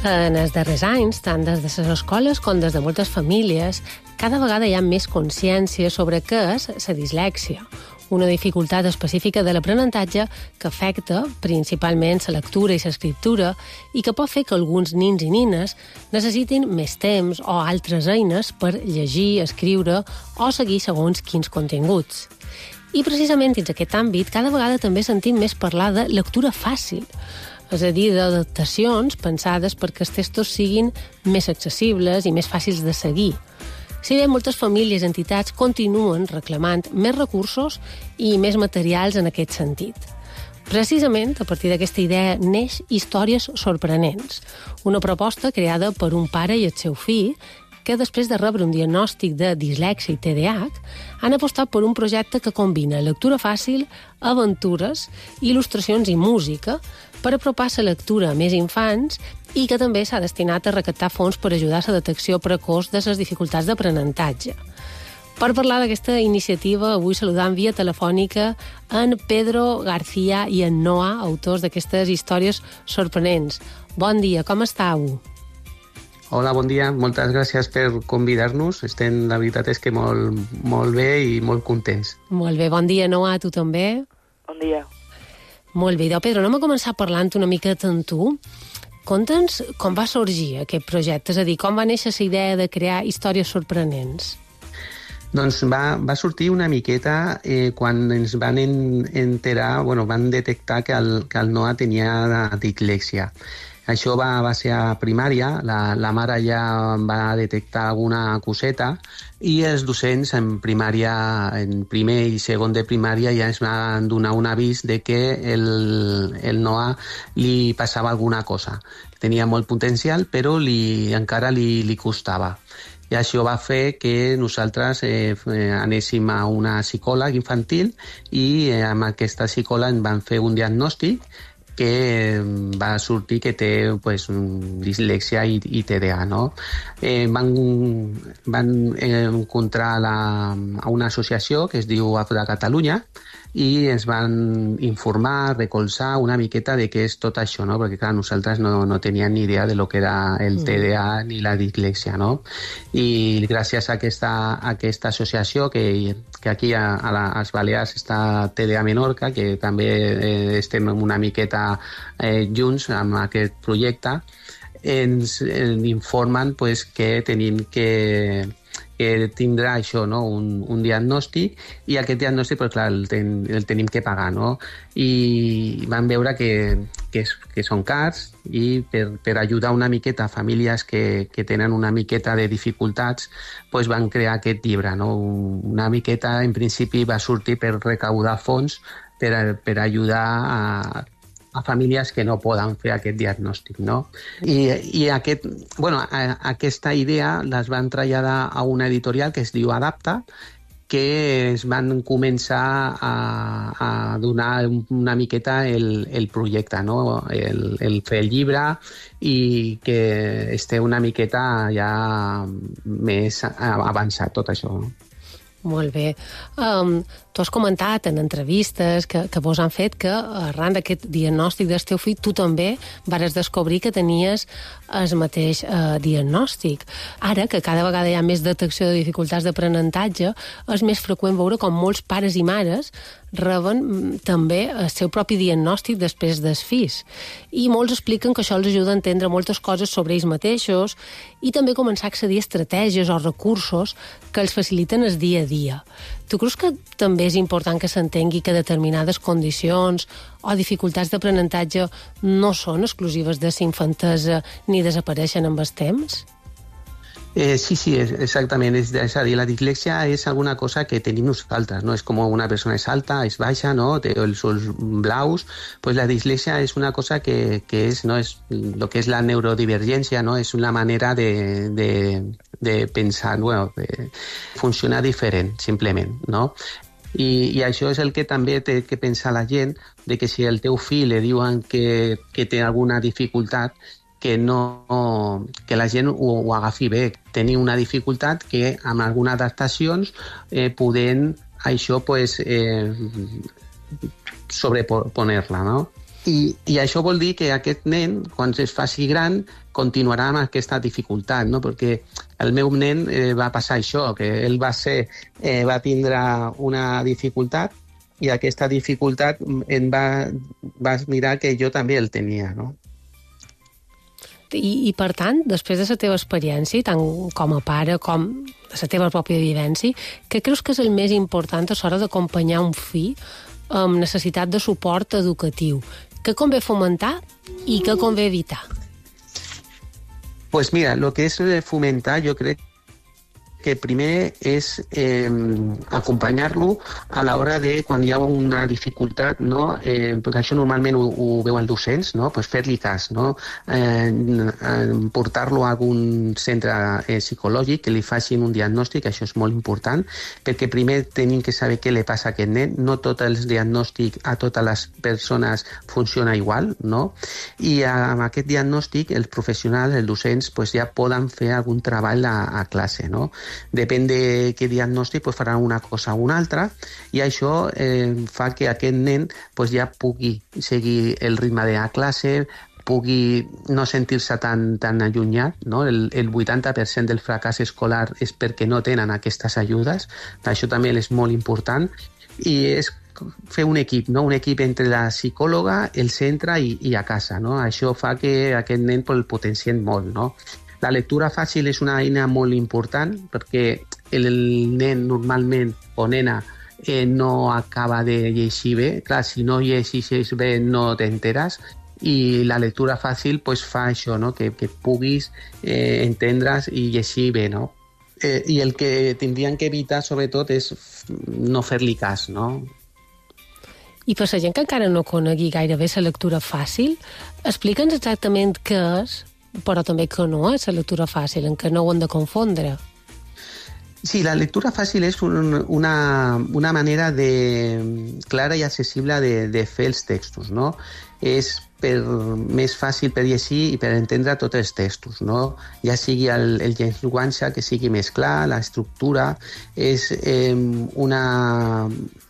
En els darrers anys, tant des de les escoles com des de moltes famílies, cada vegada hi ha més consciència sobre què és la dislèxia, una dificultat específica de l'aprenentatge que afecta principalment la lectura i l'escriptura i que pot fer que alguns nins i nines necessitin més temps o altres eines per llegir, escriure o seguir segons quins continguts. I precisament dins aquest àmbit cada vegada també sentim més parlar de lectura fàcil, és a dir, d'adaptacions pensades perquè els textos siguin més accessibles i més fàcils de seguir. Si bé moltes famílies i entitats continuen reclamant més recursos i més materials en aquest sentit. Precisament, a partir d'aquesta idea, neix Històries sorprenents, una proposta creada per un pare i el seu fill que després de rebre un diagnòstic de dislèxia i TDAH han apostat per un projecte que combina lectura fàcil, aventures, il·lustracions i música per apropar la lectura a més infants i que també s'ha destinat a recaptar fons per ajudar a la detecció precoç de les dificultats d'aprenentatge. Per parlar d'aquesta iniciativa, avui saludam via telefònica en Pedro García i en Noah, autors d'aquestes històries sorprenents. Bon dia, com estàu? Hola, bon dia. Moltes gràcies per convidar-nos. La veritat és que molt bé i molt contents. Molt bé. Bon dia, Noah, tu també? Bon dia. Molt bé. Pedro, anem a començar parlant una miqueta amb tu. Conta'ns com va sorgir aquest projecte, és a dir, com va néixer la idea de crear històries sorprenents? Doncs va sortir una miqueta quan ens van enterar, van detectar que el Noah tenia dislèxia. Això va ser a primària, la mare ja va detectar alguna coseta i els docents en primària, en primer i segon de primària, ja ens van donar un avís de que el Noah li passava alguna cosa. Tenia molt potencial, però encara li costava. I això va fer que nosaltres anéssim a una psicòloga infantil i amb aquesta psicòloga ens van fer un diagnòstic que va sortir que té dislèxia i TDAH, no? Van encontrar a una associació que es diu AFDA Catalunya i ens van informar, recolzar una miqueta de què és tot això, no? Perquè, clar, nosaltres no teníem ni idea de lo que era el TDAH ni la dislèxia, no? I gràcies a aquesta associació, que aquí a les Balears està TDA Menorca, que també estem una miqueta junts amb aquest projecte, ens informen que tenim que tindrà això, no? un diagnòstic, i aquest diagnòstic, clar, el tenim que pagar, no? I van veure que són cars, i per ajudar una miqueta a famílies que tenen una miqueta de dificultats, van crear aquest llibre, no? Una miqueta, en principi, va sortir per recaudar fons per ajudar a famílies que no poden fer aquest diagnòstic, no? I aquesta idea les van traslladar a una editorial que es diu Adapta, que es van començar a donar una miqueta el projecte, no? El fer el llibre, i que esté una miqueta ja més avançat tot això, no? Molt bé. Tu has comentat en entrevistes que vos han fet que arran d'aquest diagnòstic del teu fill tu també vares descobrir que tenies el mateix diagnòstic. Ara, que cada vegada hi ha més detecció de dificultats d'aprenentatge, és més freqüent veure com molts pares i mares reben també el seu propi diagnòstic després dels fills. I molts expliquen que això els ajuda a entendre moltes coses sobre ells mateixos i també començar a accedir a estratègies o recursos que els faciliten el dia a dia. Tu creus que també és important que s'entengui que determinades condicions o dificultats d'aprenentatge no són exclusives de la infantesa ni desapareixen amb el temps? Sí, exactament. És a dir, la dislèxia és alguna cosa que tenim nosaltres, no? És com una persona és alta, és baixa, no? Té els ulls blaus. La dislèxia és una cosa que és el que és la neurodivergència, no? És una manera de pensar, de funcionar diferent, simplement, no? I això és el que també té que pensar la gent, de que si al teu fill li diuen que té alguna dificultat, que la gent ho agafi bé. Tenir una dificultat que amb algunes adaptacions podem això sobreponer-la, no? I això vol dir que aquest nen, quan es faci gran, continuarà amb aquesta dificultat, no? Perquè el meu nen va passar això, que ell va tindre una dificultat i aquesta dificultat va mirar que jo també el tenia, no? I per tant, després de la teva experiència, tant com a pare com de la teva pròpia vivència, què creus que és el més important a l'hora d'acompanyar un fill amb necessitat de suport educatiu? Què convé fomentar i què convé evitar? Pues mira, lo que es fomentar, yo creo que primer és acompanyar-lo a l'hora de quan hi ha una dificultat, no? Perquè això normalment ho veuen docents, no? Pues fer-li cas, no? Portar-lo a algun centre psicològic que li facin un diagnòstic, això és molt important, perquè primer tenim que saber què li passa a aquest nen, no tot el diagnòstic a totes les persones funciona igual, no? I amb aquest diagnòstic els professionals, els docents, pues ja poden fer algun treball a classe, no? Depèn de què diagnòstic, pues faran una cosa o una altra, i això fa que aquest nen pues, ja pugui seguir el ritme de la classe, pugui no sentir-se tan allunyat, no? El 80% del fracàs escolar és perquè no tenen aquestes ajudes, això també és molt important, i és fer un equip, no? Un equip entre la psicòloga, el centre i a casa, no? Això fa que aquest nen el potencien molt, no? La lectura fàcil és una eina molt important perquè el nen normalment o nena no acaba de llegir bé. Clar, si no llegeixes bé no t'enteres i la lectura fàcil pues, fa això, no? que puguis entendre's i llegir bé. No? I el que tindrien que evitar sobretot és no fer-li cas. No? I per la gent que encara no conegui gairebé la lectura fàcil, explica'ns exactament què és, però també que no és la lectura fàcil, en què no ho hem de confondre. Sí, la lectura fàcil és una manera clara i accessible de fer els textos, no? És més fàcil per llegir i per entendre tots els textos, no? Ja sigui el llenguatge que sigui més clar, l'estructura, és una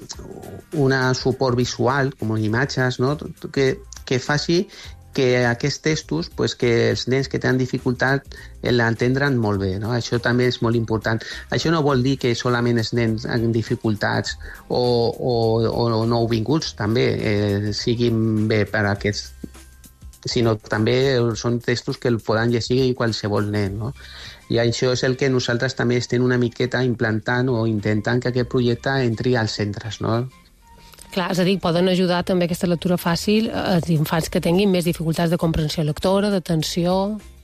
suport visual, com imatges, no? Que faci que aquests textos, pues, que els nens que tenen dificultat l'entendran molt bé, no? Això també és molt important. Això no vol dir que solament els nens amb dificultats o nouvinguts també siguin bé per a aquests, sinó també són textos que el poden llegir qualsevol nen, no? I això és el que nosaltres també estem una miqueta implantant o intentant que aquest projecte entri als centres, no? Clar, és a dir, poden ajudar també aquesta lectura fàcil als infants que tinguin més dificultats de comprensió lectora, d'atenció...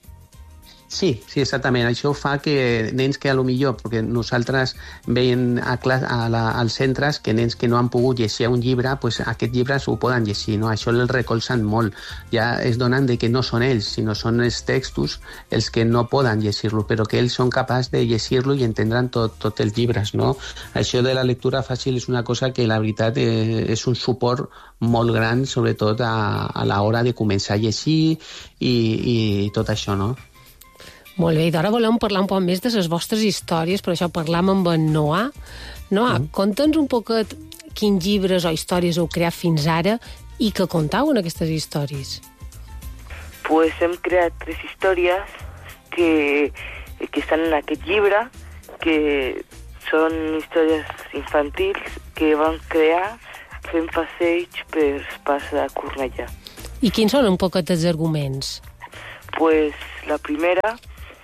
Sí, exactament. Això fa que nens que a lo millor, perquè nosaltres veiem als centres que nens que no han pogut llegir un llibre, pues aquest llibre ho poden llegir, no? Això els recolzen molt. Ja es donen de que no són ells, sinó són els textos els que no poden llegir-lo, però que ells són capaços de llegir-lo i entendran tots els llibres, no? Això de la lectura fàcil és una cosa que la veritat és un suport molt gran, sobretot a l'hora de començar a llegir i tot això, no? Molt bé, i d'ara volem parlar un poc més de les vostres històries, per això parlam amb en Noà. Noà, conta'ns un poquet quins llibres o històries heu creat fins ara i què contau en aquestes històries. Pues hem creat 3 històries que estan en aquest llibre, que són històries infantils que van crear fent passeig per Pas de Cornellà. I quins són un poquet els arguments? Pues la primera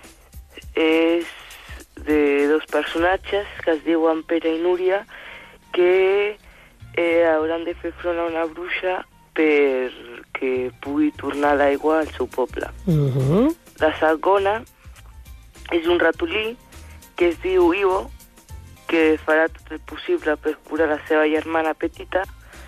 és de 2 personatges que es diuen Pere i Núria que hauran de fer front a una bruixa perquè pugui tornar l'aigua al seu poble. La segona és un ratolí que es diu Ivo, que farà tot el possible per curar la seva germana petita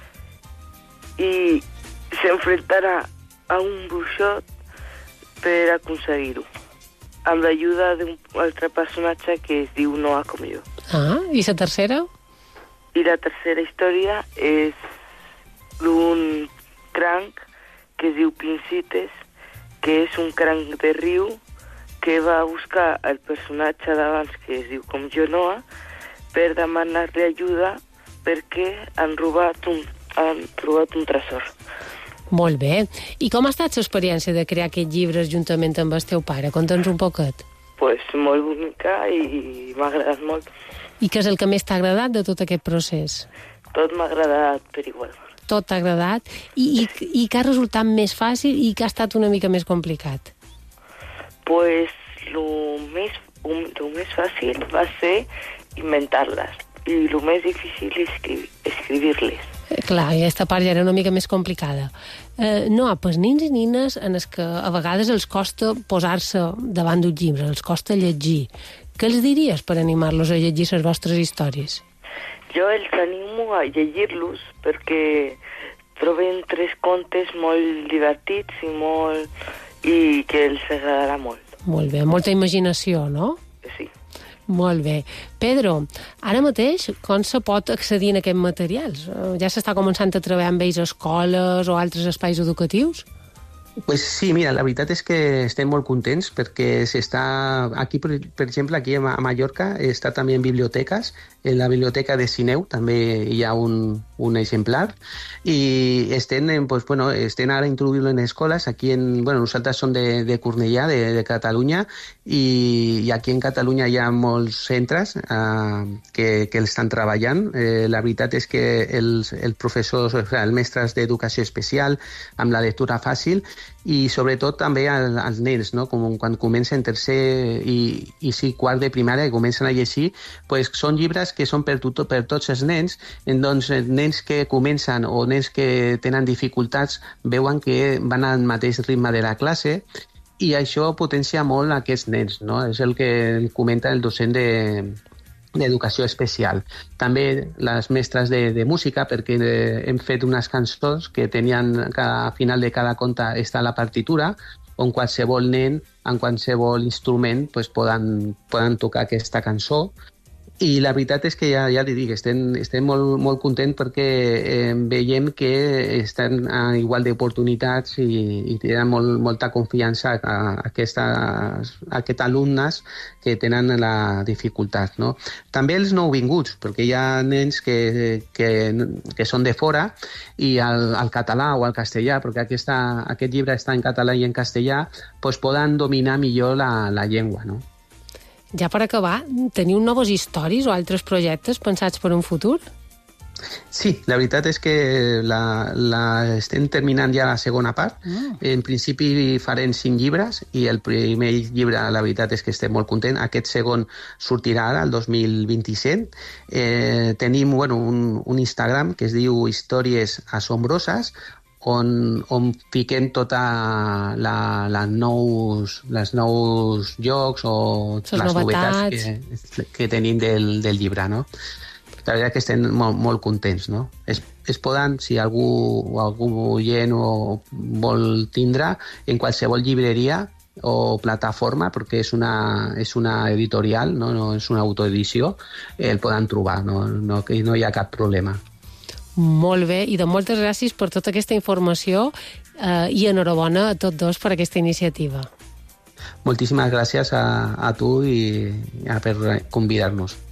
i s'enfrontarà a un bruixot per aconseguir-ho, amb l'ajuda d'un altre personatge que es diu Noah com jo. I la tercera? I la tercera història és d'un cranc que es diu Pincites, que és un cranc de riu que va a buscar el personatge d'abans que es diu com jo Noah per demanar-li ajuda perquè han trobat un tresor. Molt bé. I com ha estat l'experiència de crear aquests llibres juntament amb el teu pare? Conta'ns un poquet. Pues molt bonica i m'ha agradat molt. I què és el que més t'ha agradat de tot aquest procés? Tot m'ha agradat per igual. Tot t'ha agradat? I què ha resultat més fàcil i què ha estat una mica més complicat? Pues lo més fàcil va ser inventar-les i lo més difícil escribir-les. Clar, aquesta part ja era una mica més complicada. No, pels nins i nines en els que a vegades els costa posar-se davant d'un llibre, els costa llegir. Què els diries per animar-los a llegir les vostres històries? Jo els animo a llegir-los perquè troben 3 contes molt divertits i que els agradarà molt. Molt bé, molta imaginació, no? Sí. Molt bé. Pedro, ara mateix com se pot accedir a aquests materials? Ja s'està començant a treballar amb ells a escoles o altres espais educatius? Pues sí, mira, la veritat és que estem molt contents perquè s'està... Aquí, per exemple, aquí a Mallorca està també en biblioteques. En la biblioteca de Sineu també hi ha un exemplar i estem ara introduint-lo en escoles. Aquí nosaltres som de Cornellà, de Catalunya, i aquí en Catalunya hi ha molts centres que estan treballant. La veritat és que els professors, els mestres d'educació especial, amb la lectura fàcil, i sobretot també als nens, no? Com quan comencen tercer i quart de primària i comencen a llegir, pues són llibres que són per tots els nens. Doncs nens que comencen o nens que tenen dificultats veuen que van al mateix ritme de la classe i això potencia molt aquests nens, no? És el que comenta el docent d'educació especial. També les mestres de música, perquè hem fet unes cançons que tenien, al final de cada conte està la partitura, on qualsevol nen, en qualsevol instrument, poden tocar aquesta cançó. I la veritat és que ja li dic, estem molt contents perquè veiem que estan a igual d'oportunitats i tenen molta confiança a aquests alumnes que tenen la dificultat, no? També els nouvinguts, perquè hi ha nens que són de fora i al català o al castellà, perquè aquest llibre està en català i en castellà, poden dominar millor la llengua, no? Ja per acabar, teniu noves històries o altres projectes pensats per un futur? Sí, la veritat és que estem terminant ja la segona part. En principi farem 5 llibres i el primer llibre, la veritat és que estem molt contents. Aquest segon sortirà ara, el 2027. Tenim un Instagram que es diu Històries Assombroses, on fiquem tota les nous jocs o les novetats que tenim del llibre, no? La veritat que estem molt contents, no? Es poden, si algú oient o vol tindre, en qualsevol llibreria o plataforma, perquè és una editorial, no és una autoedició, el poden trobar, no hi ha cap problema. Molt bé, i moltes gràcies per tota aquesta informació i enhorabona a tots dos per aquesta iniciativa. Moltíssimes gràcies a tu i per convidar-nos.